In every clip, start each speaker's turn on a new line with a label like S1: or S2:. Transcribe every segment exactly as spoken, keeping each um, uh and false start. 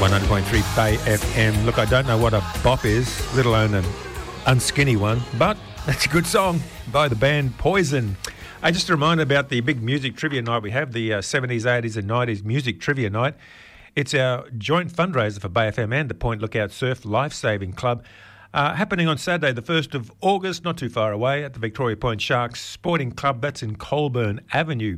S1: one hundred point three Bay F M. Look, I don't know what a bop is, let alone an unskinny one, but that's a good song by the band Poison. Hey, just a reminder about the big music trivia night we have, the uh, seventies, eighties and nineties music trivia night. It's our joint fundraiser for Bay F M and the Point Lookout Surf Lifesaving Club, uh, happening on Saturday the first of August, not too far away, at the Victoria Point Sharks Sporting Club. That's in Colburn Avenue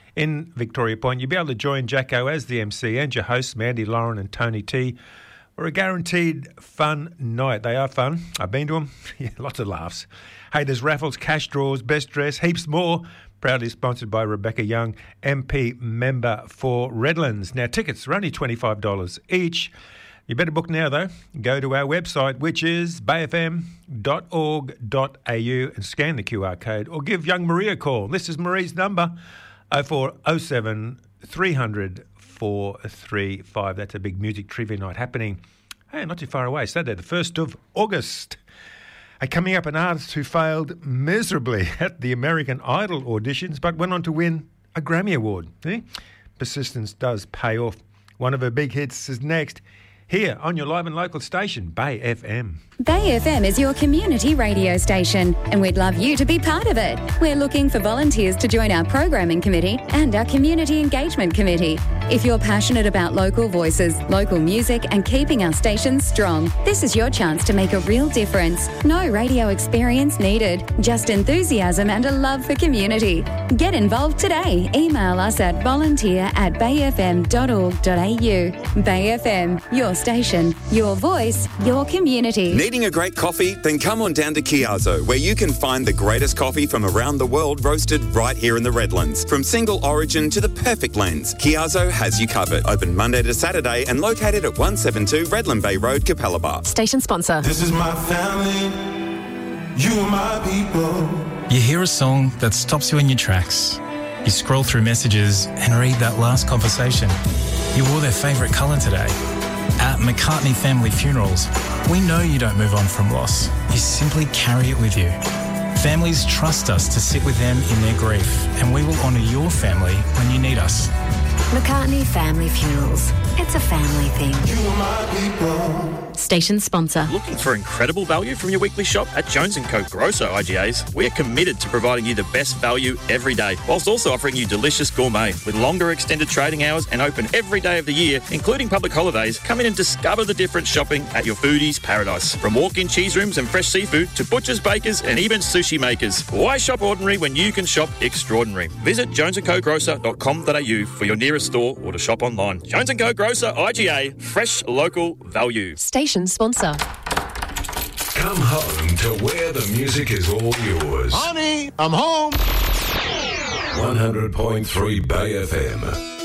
S1: in Victoria Point. You'll be able to join Jacko as the M C and your hosts, Mandy, Lauren and Tony T, for a guaranteed fun night. They are fun. I've been to them. Yeah, lots of laughs. Hey, there's raffles, cash draws, best dress, heaps more. Proudly sponsored by Rebecca Young, M P member for Redlands. Now, tickets are only twenty-five dollars each. You better book now, though. Go to our website, which is bay f m dot org dot a u, and scan the Q R code, or give young Marie a call. This is Marie's number, oh four oh seven three hundred four three five. That's a big music trivia night happening, hey, not too far away, Saturday the first of August. Hey, coming up, an artist who failed miserably at the American Idol auditions but went on to win a Grammy Award. See? Persistence does pay off. One of her big hits is next, here on your live and local station, Bay F M.
S2: Bay F M is your community radio station, and we'd love you to be part of it. We're looking for volunteers to join our programming committee and our community engagement committee. If you're passionate about local voices, local music, and keeping our stations strong, this is your chance to make a real difference. No radio experience needed, just enthusiasm and a love for community. Get involved today. Email us at volunteer at bay f m dot org dot a u. Bay F M, your station, your voice, your community.
S3: Needing a great coffee? Then come on down to Chiazzo, where you can find the greatest coffee from around the world roasted right here in the Redlands. From single origin to the perfect blends, Chiazzo has you covered. Open Monday to Saturday and located at one seventy-two Redland Bay Road, Capalaba.
S4: Station sponsor.
S5: This is my family, you are my people.
S6: You hear a song that stops you in your tracks. You scroll through messages and read that last conversation. You wore their favourite colour today. At McCartney Family Funerals, we know you don't move on from loss. You simply carry it with you. Families trust us to sit with them in their grief, and we will honour your family when you need us.
S4: McCartney Family Funerals. It's a family thing.
S5: You are my people.
S4: Station sponsor.
S7: Looking for incredible value from your weekly shop? At Jones and Co Grocer I G As, we are committed to providing you the best value every day, whilst also offering you delicious gourmet. With longer extended trading hours and open every day of the year, including public holidays, come in and discover the difference shopping at your foodie's paradise. From walk-in cheese rooms and fresh seafood to butchers, bakers and even sushi makers. Why shop ordinary when you can shop extraordinary? Visit jones and co grocer dot com dot a u for your nearest store or to shop online. Jones and Co Grocer I G A, fresh local value.
S4: Station sponsor.
S8: Come home to where the music is all yours.
S5: Honey, I'm home.
S8: one hundred point three Bay F M.